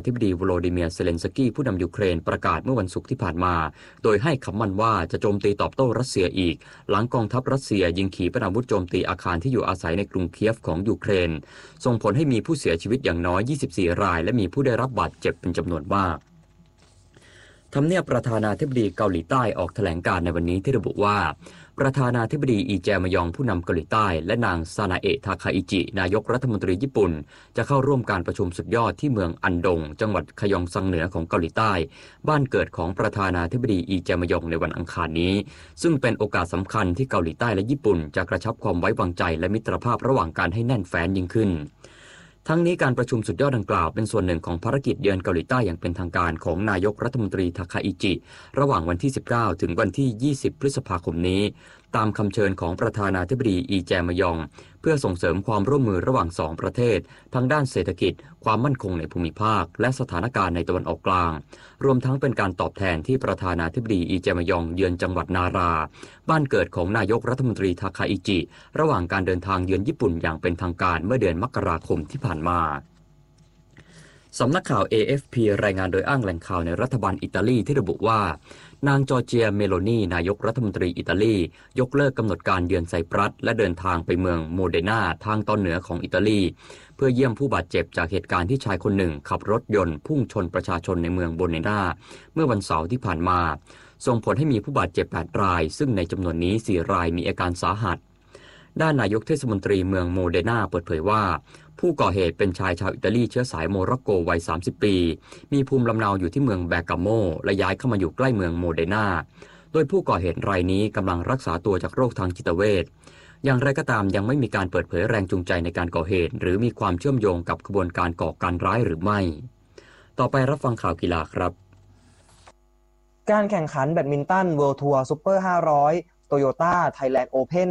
ธิบดีโวโลดิเมียร์เซเลนสกี้ผู้นำยูเครนประกาศเมื่อวันศุกร์ที่ผ่านมาโดยให้คำมั่นว่าจะโจมตีตอบโต้รัสเซียอีกหลังกองทัพรัสเซียยิงขีปนาวุธโจมตีอาคารที่อยู่อาศัยในกรุงเคียฟของยูเครนส่งผลให้มีผู้เสียชีวิตอย่างน้อย24รายและมีผู้ได้รับบาดเจ็บเป็นจำนวนมากทำเนียบประธานาธิบดีเกาหลีใต้ออกแถลงการในวันนี้ที่ระบุว่าประธานาธิบดีอีแจมยองผู้นำเกาหลีใต้และนางซานาเอะทาคาอิจินายกรัฐมนตรีญี่ปุ่นจะเข้าร่วมการประชุมสุดยอดที่เมืองอันดงจังหวัดคยองซังเหนือของเกาหลีใต้บ้านเกิดของประธานาธิบดีอีแจมยองในวันอังคารนี้ซึ่งเป็นโอกาสสำคัญที่เกาหลีใต้และญี่ปุ่นจะกระชับความไว้วางใจและมิตรภาพระหว่างกันให้แน่นแฟ้นยิ่งขึ้นทั้งนี้การประชุมสุดยอดดังกล่าวเป็นส่วนหนึ่งของภารกิจเยือนเกาหลีใต้อย่างเป็นทางการของนายกรัฐมนตรีทาคาอิจิระหว่างวันที่19ถึงวันที่20พฤษภาคมนี้ตามคำเชิญของประธานาธิบดีอีแจมยองเพื่อส่งเสริมความร่วมมือระหว่าง2ประเทศทั้งด้านเศรษฐกิจความมั่นคงในภูมิภาคและสถานการณ์ในตะวันออกกลางรวมทั้งเป็นการตอบแทนที่ประธานาธิบดีอีแจมยองเยือนจังหวัดนาราบ้านเกิดของนายกรัฐมนตรีทาคาอิจิระหว่างการเดินทางเยือนญี่ปุ่นอย่างเป็นทางการเมื่อเดือนมกราคมที่ผ่านมาสำนักข่าว AFP รายงานโดยอ้างแหล่งข่าวในรัฐบาลอิตาลีที่ระบุว่านางจอร์เจียเมโลนีนายกรัฐมนตรีอิตาลียกเลิกกำหนดการเยือนไซปรัสและเดินทางไปเมืองโมเดนาทางตอนเหนือของอิตาลีเพื่อเยี่ยมผู้บาดเจ็บจากเหตุการณ์ที่ชายคนหนึ่งขับรถยนต์พุ่งชนประชาชนในเมืองโมเดนาเมื่อวันเสาร์ที่ผ่านมาส่งผลให้มีผู้บาดเจ็บ8รายซึ่งในจำนวนนี้4รายมีอาการสาหัสด้านนายกเทศมนตรีเมืองโมเดนาเปิดเผยว่าผู้ก่อเหตุเป็นชายชาวอิตาลีเชื้อสายโมร็อกโกวัย30ปีมีภูมิลำเนาอยู่ที่เมืองแบกาโมและย้ายเข้ามาอยู่ใกล้เมืองโมเดนาโดยผู้ก่อเหตุรายนี้กำลังรักษาตัวจากโรคทางจิตเวชอย่างไรก็ตามยังไม่มีการเปิดเผยแรงจูงใจในการก่อเหตุหรือมีความเชื่อมโยงกับขบวนการก่อการร้ายหรือไม่ต่อไปรับฟังข่าวกีฬาครับการแข่งขันแบดมินตัน World Tour Super 500 Toyota Thailand Open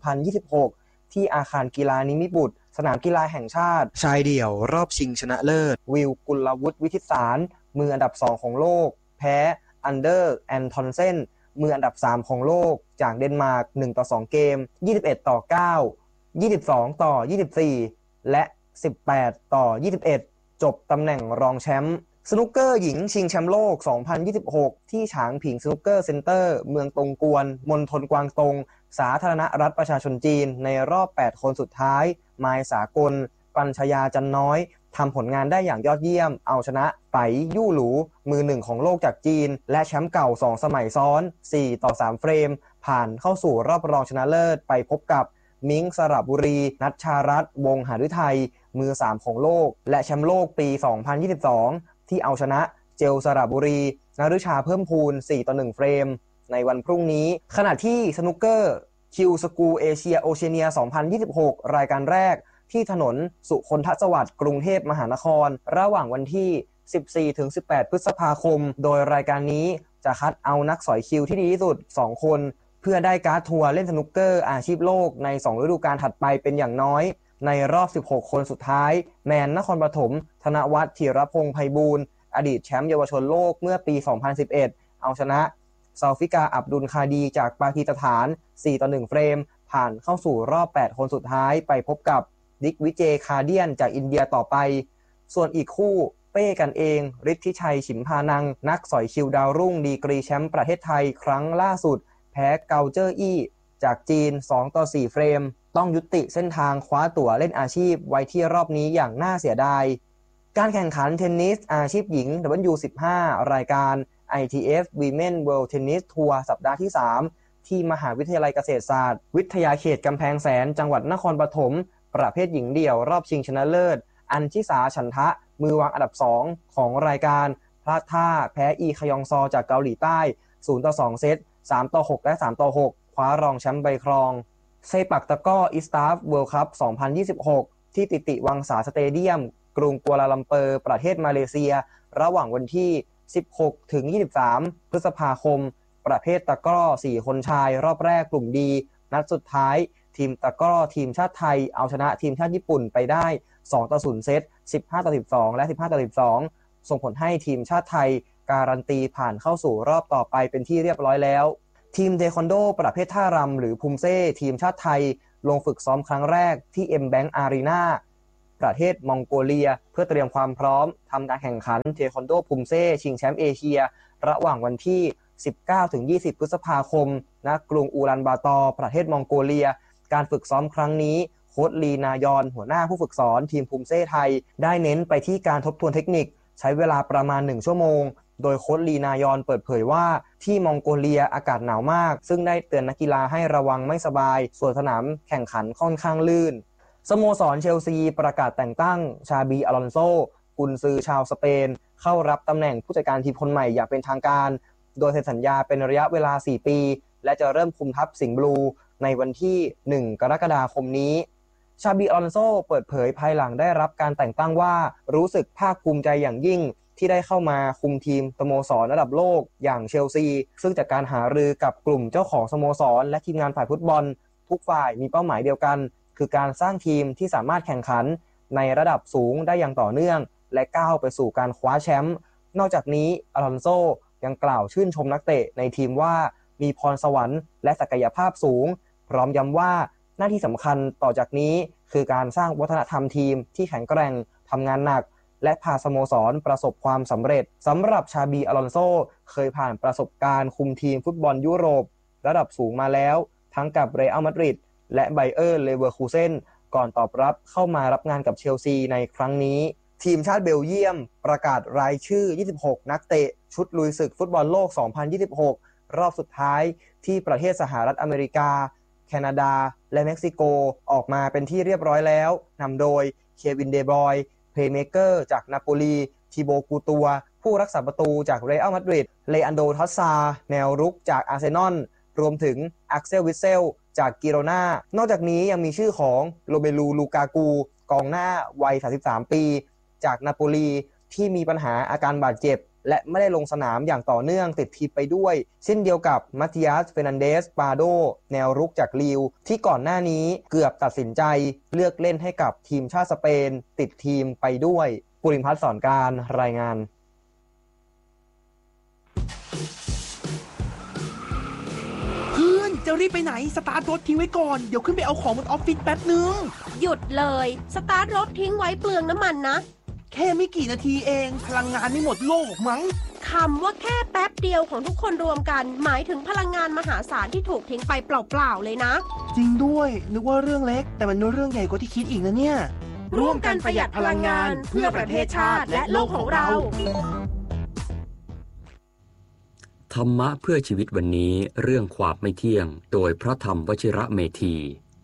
2026 ที่อาคารกีฬานิมิตรบุตรสนามกีฬาแห่งชาติชายเดี่ยวรอบชิงชนะเลิศวิลกุลวุฒิวิทิตสารมืออันดับ2ของโลกแพ้อันเดอร์แอนทอนเซนมืออันดับ3ของโลกจากเดนมาร์ก1-2เกม21-9 22-24และ18-21จบตำแหน่งรองแชมป์สนุกเกอร์หญิงชิงแชมป์โลก 2026 ที่ฉางผิงสนุกเกอร์เซ็นเตอร์เมืองตงกวนมณฑลกวางตงสาธารณรัฐประชาชนจีนในรอบ8คนสุดท้ายมายสากลปัญชยาจันน้อยทำผลงานได้อย่างยอดเยี่ยมเอาชนะไปยู่หลูมือหนึ่งของโลกจากจีนและแชมป์เก่า2สมัยซ้อน4-3เฟรมผ่านเข้าสู่รอบรองชนะเลิศไปพบกับมิ้งสระบุรีนัชชารัตน์วงศ์หฤทัยมือ3ของโลกและแชมป์โลกปี 2022 ที่เอาชนะเจลสระบุรีนฤชาเพิ่มพูน4-1เฟรมในวันพรุ่งนี้ขณะที่สนุกเกอร์คิวสกูเอเชียโอเชียเนีย 2026 รายการแรกที่ถนนสุคนทสวัสดิ์กรุงเทพมหานครระหว่างวันที่ 14-18 พฤษภาคมโดยรายการนี้จะคัดเอานักสอยคิวที่ดีที่สุด2คนเพื่อได้การ์ดทัวร์เล่นสนุกเกอร์อาชีพโลกใน2ฤดูกาลถัดไปเป็นอย่างน้อยในรอบ16คนสุดท้ายแมนนครปฐมธนวัฒน์ธีรพงษ์ไพบูลย์อดีตแชมป์เยาวชนโลกเมื่อปี 2011 เอาชนะซาฟิกาอับดุลคาดีจากปากีสถาน4-1เฟรมผ่านเข้าสู่รอบ8คนสุดท้ายไปพบกับดิกวิเจคาเดียนจากอินเดียต่อไปส่วนอีกคู่เป้กันเองฤทธิชัยฉิมพานังนักสอยคิวดาวรุ่งดีกรีแชมป์ประเทศไทยครั้งล่าสุดแพ้เกาเจอร์อี้จากจีน2-4เฟรมต้องยุติเส้นทางคว้าตั๋วเล่นอาชีพไว้ที่รอบนี้อย่างน่าเสียดายการแข่งขันเทนนิสอาชีพหญิง W15 รายการ ITF Women World Tennis Tour สัปดาห์ที่3ที่มหาวิทยาลัยเกษตรศาสตร์วิทยาเขตกำแพงแสนจังหวัดนครปฐมประเภทหญิงเดี่ยวรอบชิงชนะเลิศอัญชิสาฉันทะมือวางอันดับ2ของรายการพลาดท่าแพ้อีคยองซอจากเกาหลีใต้ 0-2 เซต 3-6 และ 3-6 คว้ารองแชมป์ใบครองเซปักตะกร้ออีสตาฟเวิลด์คัพ 2026 ที่ติวังสาสเตเดียมกรุงกัวลาลัมเปอร์ประเทศมาเลเซียระหว่างวันที่ 16-23 พฤษภาคมประเภทตะกร้อ4คนชายรอบแรกกลุ่มดีนัดสุดท้ายทีมตะกร้อทีมชาติไทยเอาชนะทีมชาติญี่ปุ่นไปได้ 2-0 เซต 15-12 และ 15-12 ส่งผลให้ทีมชาติไทยการันตีผ่านเข้าสู่รอบต่อไปเป็นที่เรียบร้อยแล้วทีมเทควันโดประเภทท่ารำหรือภูมิเซ่ทีมชาติไทยลงฝึกซ้อมครั้งแรกที่ M Bank Arena ประเทศมองโกเลียเพื่อเตรียมความพร้อมทำการแข่งขันเทควันโดพุมเซ่ชิงแชมป์เอเชียระหว่างวันที่ 19-20 พฤษภาคมณกรุงอูลันบาตอร์ประเทศมองโกเลียการฝึกซ้อมครั้งนี้โค้ชลีนายอนหัวหน้าผู้ฝึกสอนทีมพุมเซ่ไทยได้เน้นไปที่การทบทวนเทคนิคใช้เวลาประมาณ1ชั่วโมงโดยโค้ชลีนายอนเปิดเผยว่าที่มองโกเลียอากาศหนาวมากซึ่งได้เตือนนักกีฬาให้ระวังไม่สบายส่วนสนามแข่งขันค่อนข้างลื่นสโมสรเชลซีประกาศแต่งตั้งชาบีอลอนโซกุนซือชาวสเปนเข้ารับตำแหน่งผู้จัดการทีมคนใหม่อย่างเป็นทางการโดยเซ็นสัญญาเป็นระยะเวลา4ปีและจะเริ่มคุมทัพสิงห์บลูในวันที่1กรกฎาคมนี้ชาบีอลอนโซเปิดเผยภายหลังได้รับการแต่งตั้งว่ารู้สึกภาคภูมิใจอย่างยิ่งที่ได้เข้ามาคุมทีมสโมสรระดับโลกอย่างเชลซีซึ่งจากการหารือกับกลุ่มเจ้าของสโมสรและทีมงานฝ่ายฟุตบอลทุกฝ่ายมีเป้าหมายเดียวกันคือการสร้างทีมที่สามารถแข่งขันในระดับสูงได้อย่างต่อเนื่องและก้าวไปสู่การคว้าแชมป์นอกจากนี้อลอนโซยังกล่าวชื่นชมนักเตะในทีมว่ามีพรสวรรค์และศักยภาพสูงพร้อมย้ำว่าหน้าที่สำคัญต่อจากนี้คือการสร้างวัฒนธรรมทีมที่แข็งแกร่งทำงานหนักและพาสโมสรประสบความสำเร็จสำหรับชาบีอลอนโซเคยผ่านประสบการณ์คุมทีมฟุตบอลยุโรประดับสูงมาแล้วทั้งกับเรอัลมาดริดและไบเออร์เลเวอร์คูเซ่นก่อนตอบรับเข้ามารับงานกับเชลซีในครั้งนี้ทีมชาติเบลเยียมประกาศรายชื่อ26นักเตะชุดลุยศึกฟุตบอลโลก 2026 รอบสุดท้ายที่ประเทศสหรัฐอเมริกาแคนาดาและเม็กซิโกออกมาเป็นที่เรียบร้อยแล้วนำโดยเควินเดบรอยน์เพลย์เมเกอร์จากนาโปลีทิโบกูตัวผู้รักษาประตูจากเรอัลมาดริดเลอันโดทัสซาแนวรุกจากอาร์เซนอลรวมถึงอักเซลวิสเซลจากกิโรนานอกจากนี้ยังมีชื่อของโรเบลูลูกากูกองหน้าวัย33ปีจากนาโปลีที่มีปัญหาอาการบาดเจ็บและไม่ได้ลงสนามอย่างต่อเนื่องติดทีมไปด้วยเช่นเดียวกับมัตติอัสเฟร์นันเดสปาโดแนวรุกจากลีวที่ก่อนหน้านี้เกือบตัดสินใจเลือกเล่นให้กับทีมชาติสเปนติดทีมไปด้วยปุริพัฒน์สอนการรายงานเพื่อนจะรีบไปไหนสตาร์ทรถทิ้งไว้ก่อนเดี๋ยวขึ้นไปเอาของบนออฟฟิศแป๊บนึงหยุดเลยสตาร์ทรถทิ้งไว้เปลืองน้ำมันนะแค่ไม่กี่นาทีเองพลังงานไม่หมดโลกมั้งคำว่าแค่แป๊บเดียวของทุกคนรวมกันหมายถึงพลังงานมหาศาลที่ถูกทิ้งไปเปล่าๆเลยนะจริงด้วยนึกว่าเรื่องเล็กแต่มันเรื่องใหญ่กว่าที่คิดอีกนะเนี่ยร่วมกันประหยัดพลังงานเพื่อประเทศชาติและโลกของเราธรรมะเพื่อชีวิตวันนี้เรื่องความไม่เที่ยงโดยพระธรรมวชิระเมธี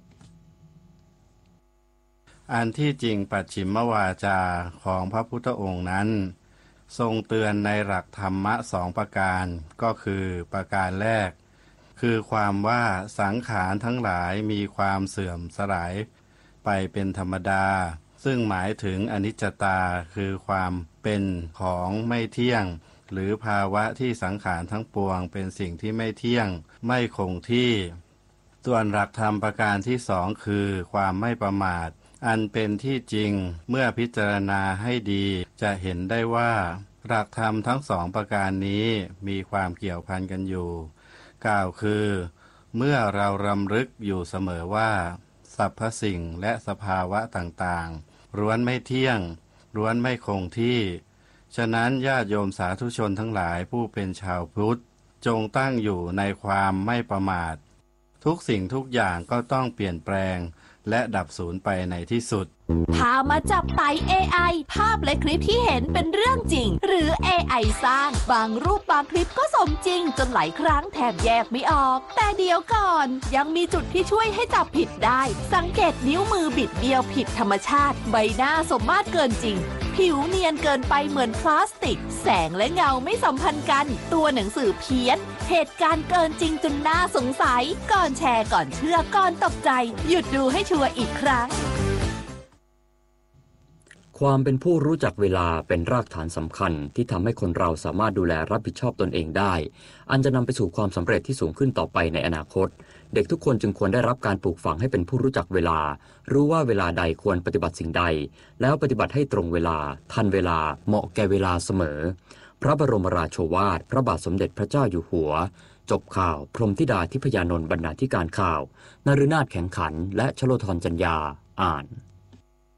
อันที่จริงปัจฉิมวาจาของพระพุทธองค์นั้นทรงเตือนในหลักธรรมะ2ประการก็คือประการแรกคือความว่าสังขารทั้งหลายมีความเสื่อมสลายไปเป็นธรรมดาซึ่งหมายถึงอนิจจตาคือความเป็นของไม่เที่ยงหรือภาวะที่สังขารทั้งปวงเป็นสิ่งที่ไม่เที่ยงไม่คงที่ส่วนหลักธรรมประการที่2คือความไม่ประมาทอันเป็นที่จริงเมื่อพิจารณาให้ดีจะเห็นได้ว่าหลักธรรมทั้ง2ประการนี้มีความเกี่ยวพันกันอยู่กล่าวคือเมื่อเรารำลึกอยู่เสมอว่าสรรพสิ่งและสภาวะต่างๆล้วนไม่เที่ยงล้วนไม่คงที่ฉะนั้นญาติโยมสาธุชนทั้งหลายผู้เป็นชาวพุทธจงตั้งอยู่ในความไม่ประมาททุกสิ่งทุกอย่างก็ต้องเปลี่ยนแปลงและดับสูญไปในที่สุดพามาจับไต่ AI ภาพและคลิปที่เห็นเป็นเรื่องจริงหรือ AI สร้างบางรูปบางคลิปก็สมจริงจนหลายครั้งแทบแยกไม่ออกแต่เดี๋ยวก่อนยังมีจุดที่ช่วยให้จับผิดได้สังเกตนิ้วมือบิดเบี้ยวผิดธรรมชาติใบหน้าสมมาตรเกินจริงผิวเนียนเกินไปเหมือนพลาสติกแสงและเงาไม่สัมพันธ์กันตัวหนังสือเพี้ยนเหตุการณ์เกินจริงจนน่าสงสัยก่อนแชร์ก่อนเชื่อก่อนตกใจหยุดดูให้ชัวร์อีกครั้งความเป็นผู้รู้จักเวลาเป็นรากฐานสำคัญที่ทำให้คนเราสามารถดูแลรับผิดชอบตนเองได้อันจะนำไปสู่ความสำเร็จที่สูงขึ้นต่อไปในอนาคตเด็กทุกคนจึงควรได้รับการปลูกฝังให้เป็นผู้รู้จักเวลารู้ว่าเวลาใดควรปฏิบัติสิ่งใดแล้วปฏิบัติให้ตรงเวลาทันเวลาเหมาะแก่เวลาเสมอพระบรมราโชวาทพระบาทสมเด็จพระเจ้าอยู่หัวจบข่าวพรหมธิดาทิพยานนท์บรรณาธิการข่าวนฤนาถแข็งขันและชโลธรจัญญาอ่าน